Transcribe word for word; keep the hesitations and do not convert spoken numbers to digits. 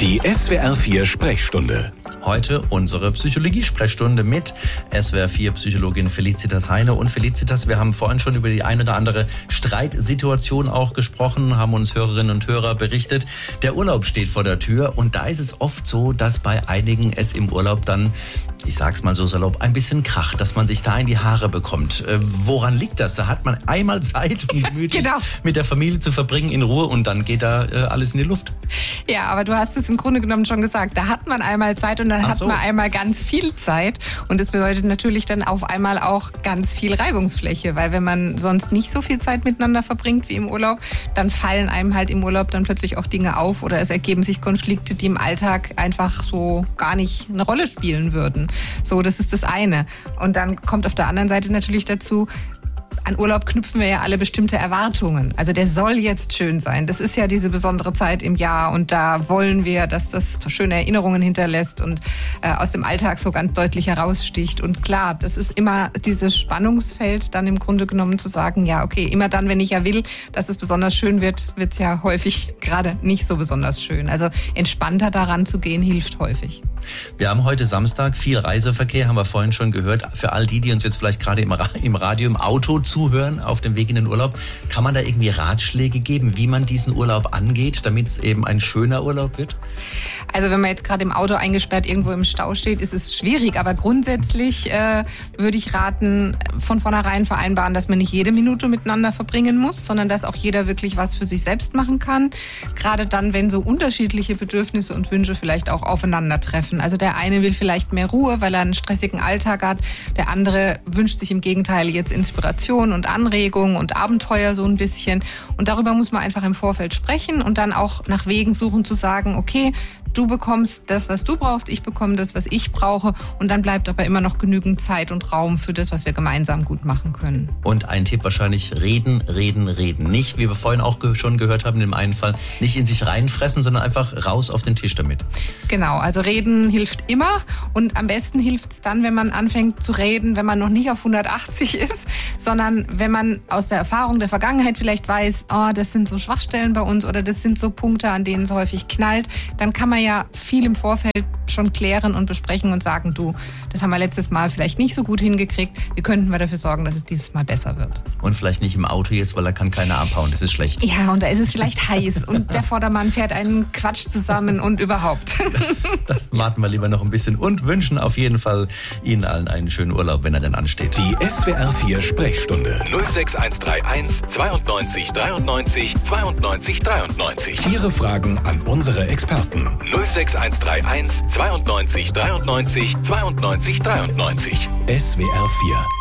Die S W R vier Sprechstunde. Heute unsere Psychologie-Sprechstunde mit S W R vier Psychologin Felicitas Heine. Und Felicitas, wir haben vorhin schon über die ein oder andere Streitsituation auch gesprochen, haben uns Hörerinnen und Hörer berichtet. Der Urlaub steht vor der Tür und da ist es oft so, dass bei einigen es im Urlaub dann, ich sag's mal so salopp, ein bisschen kracht, dass man sich da in die Haare bekommt. Äh, woran liegt das? Da hat man einmal Zeit, um gemütlich Genau. mit der Familie zu verbringen in Ruhe und dann geht da äh, alles in die Luft. Ja, aber du hast es im Grunde genommen schon gesagt. Da hat man einmal Zeit und dann Ach hat so. man einmal ganz viel Zeit. Und das bedeutet natürlich dann auf einmal auch ganz viel Reibungsfläche. Weil wenn man sonst nicht so viel Zeit miteinander verbringt wie im Urlaub, dann fallen einem halt im Urlaub dann plötzlich auch Dinge auf oder es ergeben sich Konflikte, die im Alltag einfach so gar nicht eine Rolle spielen würden. So, das ist das eine. Und dann kommt auf der anderen Seite natürlich dazu, an Urlaub knüpfen wir ja alle bestimmte Erwartungen. Also der soll jetzt schön sein. Das ist ja diese besondere Zeit im Jahr und da wollen wir, dass das schöne Erinnerungen hinterlässt und äh, aus dem Alltag so ganz deutlich heraussticht. Und klar, das ist immer dieses Spannungsfeld dann im Grunde genommen zu sagen, ja okay, immer dann, wenn ich ja will, dass es besonders schön wird, wird es ja häufig gerade nicht so besonders schön. Also entspannter daran zu gehen, hilft häufig. Wir haben heute Samstag viel Reiseverkehr, haben wir vorhin schon gehört. Für all die, die uns jetzt vielleicht gerade im, Ra- im Radio, im Auto zuhören, auf dem Weg in den Urlaub, kann man da irgendwie Ratschläge geben, wie man diesen Urlaub angeht, damit es eben ein schöner Urlaub wird? Also wenn man jetzt gerade im Auto eingesperrt irgendwo im Stau steht, ist es schwierig. Aber grundsätzlich äh, würde ich raten, von vornherein vereinbaren, dass man nicht jede Minute miteinander verbringen muss, sondern dass auch jeder wirklich was für sich selbst machen kann. Gerade dann, wenn so unterschiedliche Bedürfnisse und Wünsche vielleicht auch aufeinandertreffen. Also der eine will vielleicht mehr Ruhe, weil er einen stressigen Alltag hat. Der andere wünscht sich im Gegenteil jetzt Inspiration und Anregung und Abenteuer so ein bisschen. Und darüber muss man einfach im Vorfeld sprechen und dann auch nach Wegen suchen zu sagen, okay, du bekommst das, was du brauchst, ich bekomme das, was ich brauche. Und dann bleibt aber immer noch genügend Zeit und Raum für das, was wir gemeinsam gut machen können. Und ein Tipp wahrscheinlich, reden, reden, reden. Nicht, wie wir vorhin auch ge- schon gehört haben, im einen Fall, nicht in sich reinfressen, sondern einfach raus auf den Tisch damit. Genau, also reden hilft immer und am besten hilft es dann, wenn man anfängt zu reden, wenn man noch nicht auf hundertachtzig ist, sondern wenn man aus der Erfahrung der Vergangenheit vielleicht weiß, oh, das sind so Schwachstellen bei uns oder das sind so Punkte, an denen es häufig knallt, dann kann man ja viel im Vorfeld schon klären und besprechen und sagen, du, das haben wir letztes Mal vielleicht nicht so gut hingekriegt, wie könnten wir dafür sorgen, dass es dieses Mal besser wird. Und vielleicht nicht im Auto jetzt, weil da kann keiner abhauen, das ist schlecht. Ja, und da ist es vielleicht heiß und der Vordermann fährt einen Quatsch zusammen und überhaupt. Dann warten wir lieber noch ein bisschen und wünschen auf jeden Fall Ihnen allen einen schönen Urlaub, wenn er denn ansteht. Die S W R vier Sprechstunde. null sechs eins drei eins zweiundneunzig dreiundneunzig zweiundneunzig dreiundneunzig. Ihre Fragen an unsere Experten. null sechs eins drei eins zweiundneunzig dreiundneunzig zweiundneunzig dreiundneunzig. S W R vier